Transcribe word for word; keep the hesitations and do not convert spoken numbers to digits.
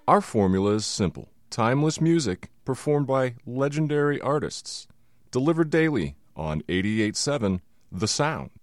Our formula is simple. Timeless music performed by legendary artists. Delivered daily on eighty-eight point seven The Sound.